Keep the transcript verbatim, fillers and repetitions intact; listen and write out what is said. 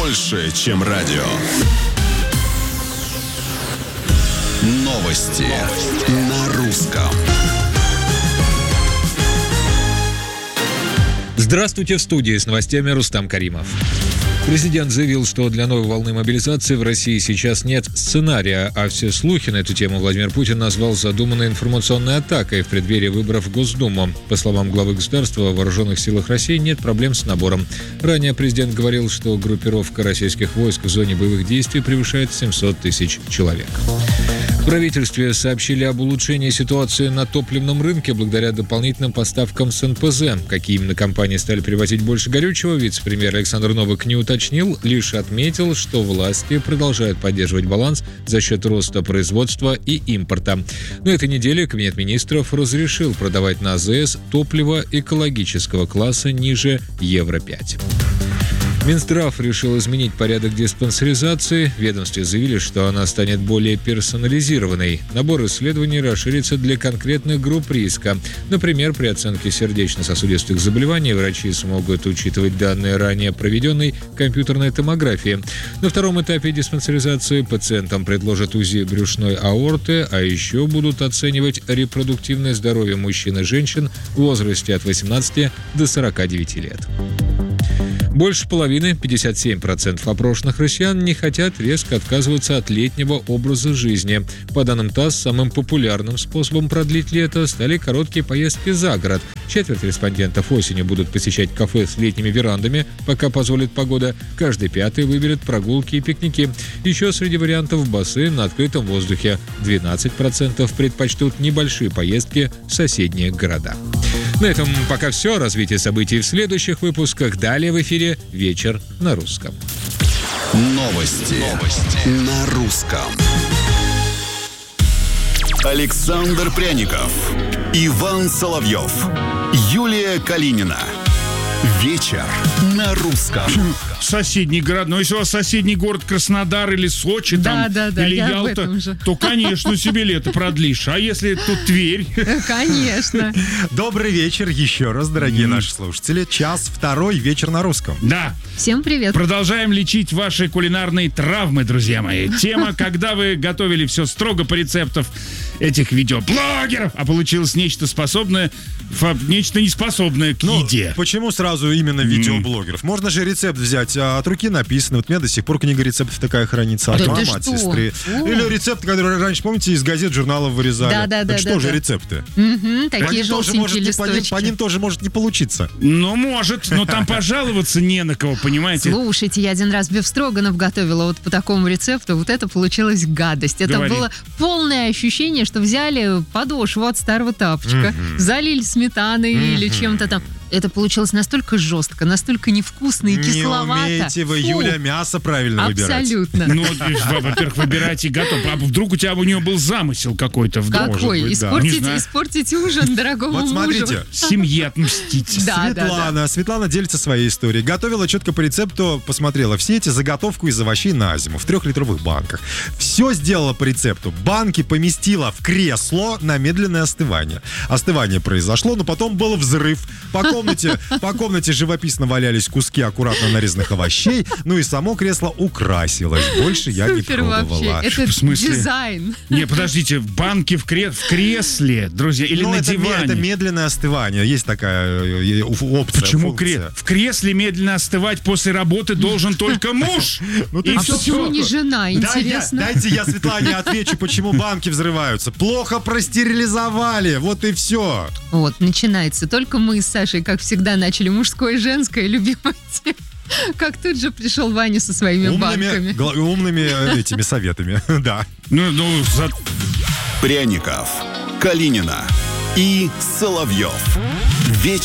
больше, чем радио. Новости на русском. Здравствуйте, в студии с новостями Рустам Каримов. Президент заявил, что для новой волны мобилизации в России сейчас нет сценария, а все слухи на эту тему Владимир Путин назвал задуманной информационной атакой в преддверии выборов в Госдуму. По словам главы государства, в Вооруженных силах России нет проблем с набором. Ранее президент говорил, что группировка российских войск в зоне боевых действий превышает семьсот тысяч человек. В правительстве сообщили об улучшении ситуации на топливном рынке благодаря дополнительным поставкам с эн пэ зэ. Какие именно компании стали привозить больше горючего, вице-премьер Александр Новак не уточнил, лишь отметил, что власти продолжают поддерживать баланс за счет роста производства и импорта. На этой неделе Кабинет министров разрешил продавать на а зэ эс топливо экологического класса ниже евро пять. Минздрав решил изменить порядок диспансеризации. В ведомстве заявили, что она станет более персонализированной. Набор исследований расширится для конкретных групп риска. Например, при оценке сердечно-сосудистых заболеваний врачи смогут учитывать данные ранее проведенной компьютерной томографии. На втором этапе диспансеризации пациентам предложат УЗИ брюшной аорты, а еще будут оценивать репродуктивное здоровье мужчин и женщин в возрасте от восемнадцати до сорока девяти лет. Больше половины, пятьдесят семь процентов опрошенных россиян, не хотят резко отказываться от летнего образа жизни. По данным ТАСС, самым популярным способом продлить лето стали короткие поездки за город. Четверть респондентов осенью будут посещать кафе с летними верандами, пока позволит погода. Каждый пятый выберет прогулки и пикники. Еще среди вариантов бассейн на открытом воздухе. двенадцать процентов предпочтут небольшие поездки в соседние города. На этом пока все. Развитие событий в следующих выпусках. Далее в эфире «Вечер на русском». Новости, Новости. на русском. Александр Пряников, Иван Соловьев, Юлия Калинина. Вечер на русском. Соседний город. Но если у вас соседний город Краснодар или Сочи, да, там, да, да, или Ялта, то, конечно, себе лето продлишь. А если тут Тверь? Конечно. Добрый вечер еще раз, дорогие наши слушатели. Час второй, вечер на русском. Да. Всем привет. Продолжаем лечить ваши кулинарные травмы, друзья мои. Тема, когда вы готовили все строго по рецептам этих видеоблогеров, а получилось нечто способное, нечто неспособное к ну, еде. Почему сразу именно видеоблогеров? Можно же рецепт взять, а от руки написано. Вот у меня до сих пор книга рецептов такая хранится. От да мамы, от сестры. О. Или рецепт, который раньше, помните, из газет, журналов вырезали. Да, да, так да. что да, же да. рецепты? Угу, такие по ним, тоже может не, по, ним, по ним тоже может не получиться. Ну, может, но там пожаловаться не на кого, понимаете? Слушайте, я один раз бефстроганов готовила вот по такому рецепту. Вот это получилась гадость. Это Говори. было полное ощущение, что взяли подошву от старого тапочка, mm-hmm. залили сметаной mm-hmm. или чем-то там. Это получилось настолько жестко, настолько невкусно и кисловато. Не умеете вы, Фу. Юля, мясо правильно Абсолютно. выбирать. Абсолютно. Ну, во-первых, выбирайте готов. А вдруг у тебя у нее был замысел какой-то? Вдруг? Какой? Быть, испортить, да. испортить ужин дорогому вот мужу. смотрите. Семье отмстить. Да, Светлана, да, да. Светлана делится своей историей. Готовила четко по рецепту, посмотрела все эти заготовку из овощей на зиму в трехлитровых банках. Все сделала по рецепту. Банки поместила в кресло на медленное остывание. Остывание произошло, но потом был взрыв. По комнате, по комнате живописно валялись куски аккуратно нарезанных овощей, ну и само кресло украсилось. Больше я не Супер пробовала. вообще. Это в смысле? дизайн. Не, подождите, банки в, кре- в кресле, друзья, или ну, на это, диване? это медленное остывание. Есть такая э, опция. Почему функция. кре- в кресле медленно остывать после работы должен только муж? Ну, И А всё. почему не жена? Да, я- Интересно. дайте я Светлане отвечу, почему банки взрываются. Плохо простерилизовали, вот и все. Вот, начинается. Только мы с Сашей, как всегда, начали мужское и женское, любимое тема. Как тут же пришел Ваня со своими Умными, банками. гла- умными э, этими советами, да. Ну, ну, за... Пряников, Калинина и Соловьев. Вечер